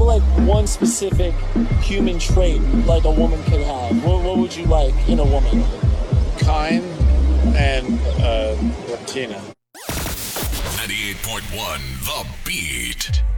like one specific human trait like a woman could have? What would you like in a woman? Kind and Latina. 98.1 The Beat.